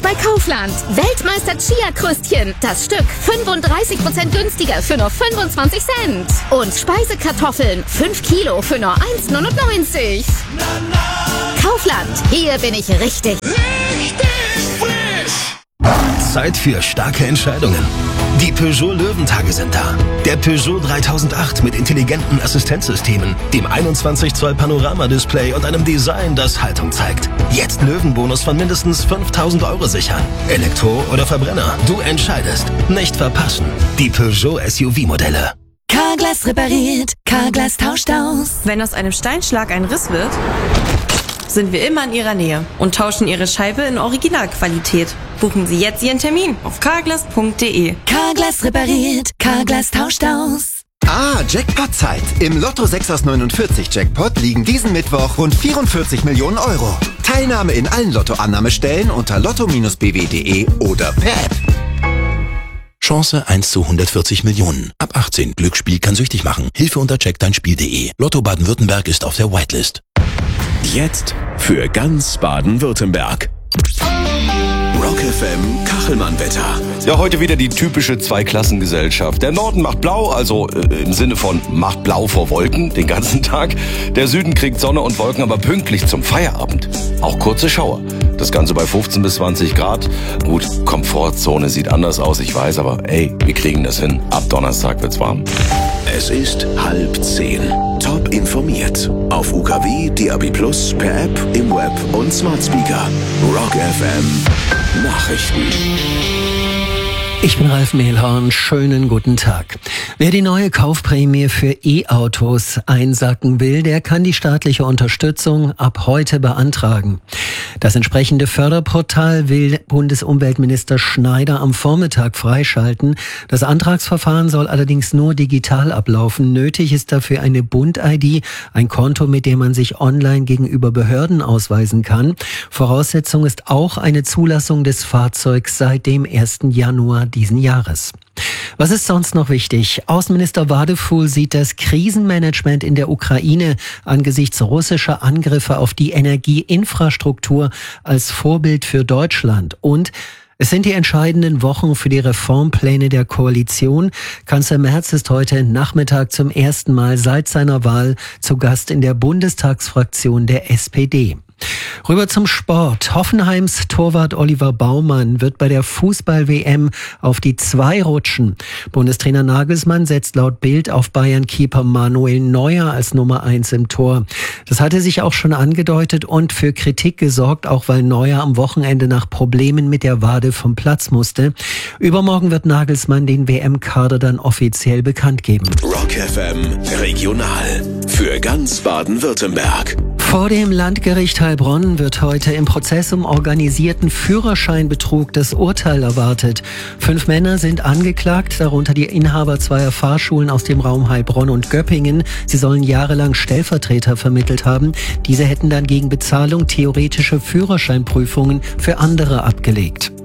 bei Kaufland. Weltmeister Chia-Krüstchen. Das Stück 35% günstiger für nur 25 Cent. Und Speisekartoffeln 5 Kilo für nur 1,99. Kaufland. Hier bin ich richtig. Zeit für starke Entscheidungen. Die Peugeot Löwentage sind da. Der Peugeot 3008 mit intelligenten Assistenzsystemen, dem 21 Zoll Panoramadisplay und einem Design, das Haltung zeigt. Jetzt Löwenbonus von mindestens 5.000 € sichern. Elektro oder Verbrenner, du entscheidest. Nicht verpassen. Die Peugeot SUV-Modelle. Carglass repariert, Carglass tauscht aus. Wenn aus einem Steinschlag ein Riss wird, sind wir immer in Ihrer Nähe und tauschen Ihre Scheibe in Originalqualität. Buchen Sie jetzt Ihren Termin auf carglass.de. Carglass repariert, Carglass tauscht aus. Jackpot-Zeit. Im Lotto 6 aus 49 Jackpot liegen diesen Mittwoch rund 44 Millionen €. Teilnahme in allen Lottoannahmestellen unter lotto-bw.de oder per App. Chance 1 zu 140 Millionen. Ab 18. Glücksspiel kann süchtig machen. Hilfe unter checkdeinspiel.de. Lotto Baden-Württemberg ist auf der Whitelist. Jetzt für ganz Baden-Württemberg. Rock FM Kachelmann-Wetter. Ja, heute wieder die typische Zweiklassengesellschaft. Der Norden macht blau, also im Sinne von macht blau vor Wolken den ganzen Tag. Der Süden kriegt Sonne und Wolken, aber pünktlich zum Feierabend. Auch kurze Schauer. Das Ganze bei 15 bis 20 Grad. Gut, Komfortzone sieht anders aus, ich weiß, aber ey, wir kriegen das hin. Ab Donnerstag wird's warm. Es ist 9:30. Top informiert. Auf UKW, DAB+, per App, im Web und Smart Speaker. Rock FM Nachrichten. Ich bin Ralf Mehlhorn, schönen guten Tag. Wer die neue Kaufprämie für E-Autos einsacken will, der kann die staatliche Unterstützung ab heute beantragen. Das entsprechende Förderportal will Bundesumweltminister Schneider am Vormittag freischalten. Das Antragsverfahren soll allerdings nur digital ablaufen. Nötig ist dafür eine Bund-ID, ein Konto, mit dem man sich online gegenüber Behörden ausweisen kann. Voraussetzung ist auch eine Zulassung des Fahrzeugs seit dem 1. Januar diesen Jahres. Was ist sonst noch wichtig? Außenminister Wadefuhl sieht das Krisenmanagement in der Ukraine angesichts russischer Angriffe auf die Energieinfrastruktur als Vorbild für Deutschland. Und es sind die entscheidenden Wochen für die Reformpläne der Koalition. Kanzler Merz ist heute Nachmittag zum ersten Mal seit seiner Wahl zu Gast in der Bundestagsfraktion der SPD. Rüber zum Sport. Hoffenheims Torwart Oliver Baumann wird bei der Fußball-WM auf die 2 rutschen. Bundestrainer Nagelsmann setzt laut Bild auf Bayern-Keeper Manuel Neuer als Nummer 1 im Tor. Das hatte sich auch schon angedeutet und für Kritik gesorgt, auch weil Neuer am Wochenende nach Problemen mit der Wade vom Platz musste. Übermorgen wird Nagelsmann den WM-Kader dann offiziell bekannt geben. Rock FM Regional für ganz Baden-Württemberg. Vor dem Landgericht Heilbronn wird heute im Prozess um organisierten Führerscheinbetrug das Urteil erwartet. 5 Männer sind angeklagt, darunter die Inhaber 2 Fahrschulen aus dem Raum Heilbronn und Göppingen. Sie sollen jahrelang Stellvertreter vermittelt haben. Diese hätten dann gegen Bezahlung theoretische Führerscheinprüfungen für andere abgelegt.